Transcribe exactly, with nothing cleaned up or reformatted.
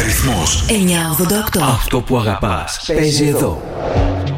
Ρυθμός εννιακόσια ογδόντα οκτώ. Αυτό που αγαπάς παίζει εδώ.